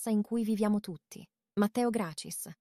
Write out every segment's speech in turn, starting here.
fantasiosa in cui viviamo tutti. Matteo Gracis.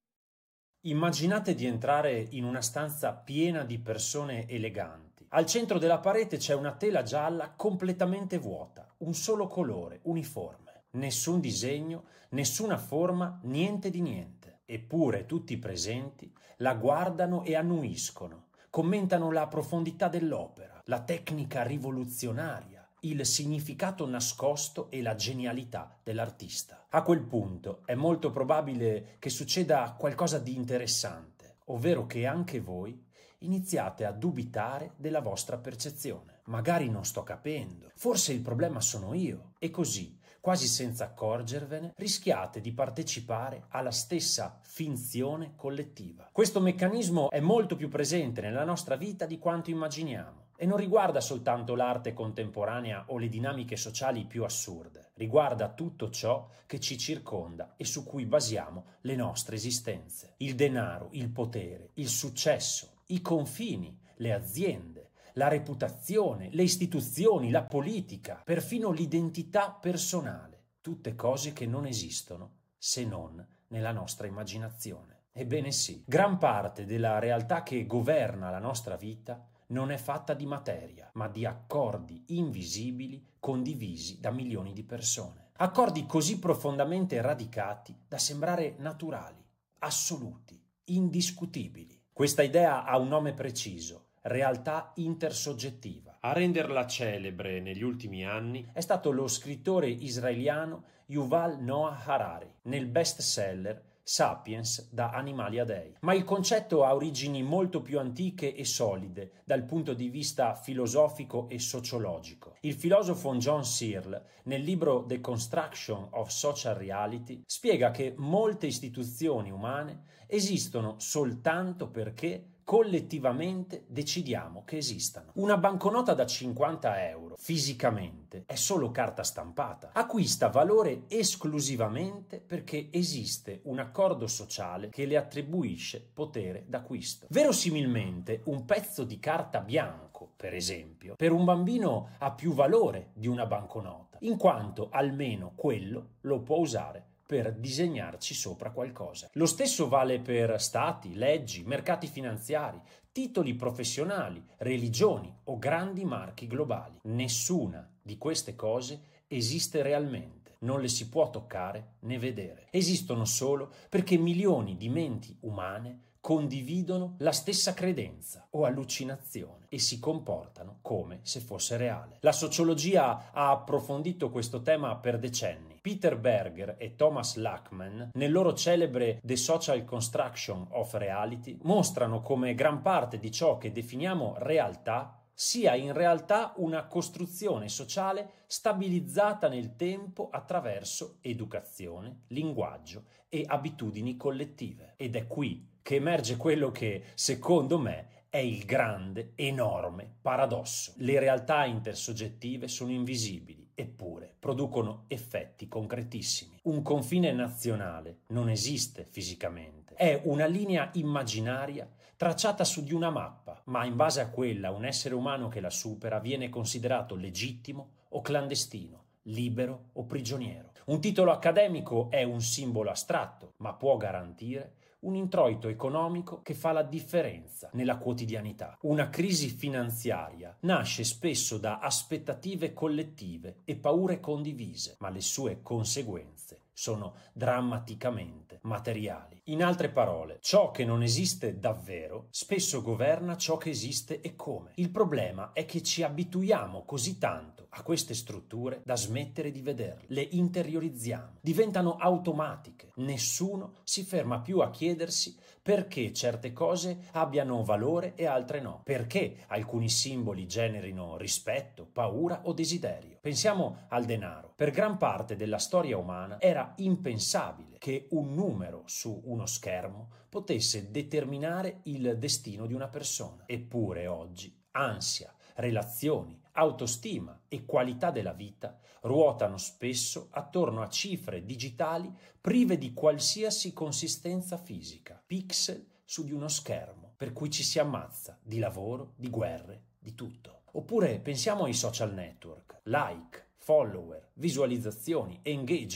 Immaginate di entrare in una stanza piena di persone eleganti. Al centro della parete c'è una tela gialla completamente vuota, un solo colore, uniforme. Nessun disegno, nessuna forma, niente di niente. Eppure tutti i presenti la guardano e annuiscono, commentano la profondità dell'opera, la tecnica rivoluzionaria, il significato nascosto e la genialità dell'artista. A quel punto è molto probabile che succeda qualcosa di interessante, ovvero che anche voi iniziate a dubitare della vostra percezione. Magari non sto capendo, forse il problema sono io. E così, quasi senza accorgervene, rischiate di partecipare alla stessa finzione collettiva. Questo meccanismo è molto più presente nella nostra vita di quanto immaginiamo. E non riguarda soltanto l'arte contemporanea o le dinamiche sociali più assurde, riguarda tutto ciò che ci circonda e su cui basiamo le nostre esistenze. Il denaro, il potere, il successo, i confini, le aziende, la reputazione, le istituzioni, la politica, perfino l'identità personale, tutte cose che non esistono se non nella nostra immaginazione. Ebbene sì, gran parte della realtà che governa la nostra vita non è fatta di materia, ma di accordi invisibili condivisi da milioni di persone. Accordi così profondamente radicati da sembrare naturali, assoluti, indiscutibili. Questa idea ha un nome preciso: realtà intersoggettiva. A renderla celebre negli ultimi anni è stato lo scrittore israeliano Yuval Noah Harari nel bestseller Sapiens da Animalia Dei. Ma il concetto ha origini molto più antiche e solide dal punto di vista filosofico e sociologico. Il filosofo John Searle, nel libro The Construction of Social Reality, spiega che molte istituzioni umane esistono soltanto perché collettivamente decidiamo che esistano. Una banconota da 50 euro, fisicamente, è solo carta stampata. Acquista valore esclusivamente perché esiste un accordo sociale che le attribuisce potere d'acquisto. Verosimilmente, un pezzo di carta bianco, per esempio, per un bambino ha più valore di una banconota, in quanto almeno quello lo può usare per disegnarci sopra qualcosa. Lo stesso vale per stati, leggi, mercati finanziari, titoli professionali, religioni o grandi marchi globali. Nessuna di queste cose esiste realmente, non le si può toccare né vedere. Esistono solo perché milioni di menti umane condividono la stessa credenza o allucinazione e si comportano come se fosse reale. La sociologia ha approfondito questo tema per decenni. Peter Berger e Thomas Lackman, nel loro celebre The Social Construction of Reality, mostrano come gran parte di ciò che definiamo realtà sia in realtà una costruzione sociale stabilizzata nel tempo attraverso educazione, linguaggio e abitudini collettive. Ed è qui che emerge quello che, secondo me, è il grande, enorme paradosso. Le realtà intersoggettive sono invisibili, eppure producono effetti concretissimi. Un confine nazionale non esiste fisicamente. È una linea immaginaria tracciata su di una mappa, ma in base a quella un essere umano che la supera viene considerato legittimo o clandestino, libero o prigioniero. Un titolo accademico è un simbolo astratto, ma può garantire un introito economico che fa la differenza nella quotidianità. Una crisi finanziaria nasce spesso da aspettative collettive e paure condivise, ma le sue conseguenze sono drammaticamente materiali. In altre parole, ciò che non esiste davvero spesso governa ciò che esiste e come. Il problema è che ci abituiamo così tanto a queste strutture da smettere di vederle. Le interiorizziamo, diventano automatiche. Nessuno si ferma più a chiedersi perché certe cose abbiano valore e altre no. Perché alcuni simboli generino rispetto, paura o desiderio. Pensiamo al denaro. Per gran parte della storia umana era impensabile che un numero su uno schermo potesse determinare il destino di una persona. Eppure oggi ansia, relazioni, autostima e qualità della vita ruotano spesso attorno a cifre digitali prive di qualsiasi consistenza fisica, pixel su di uno schermo, per cui ci si ammazza di lavoro, di guerre, di tutto. Oppure pensiamo ai social network, like, follower, visualizzazioni, engagement.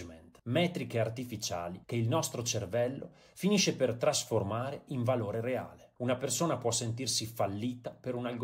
metriche artificiali che il nostro cervello finisce per trasformare in valore reale. Una persona può sentirsi fallita per un algoritmo